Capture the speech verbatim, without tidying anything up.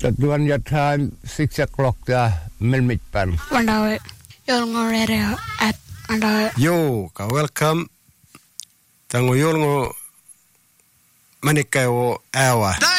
Tuan your time six o'clock the Melmitpan. One hour. You're already at and I. Yo, ka welcome. Tango yolngo manikay o awa.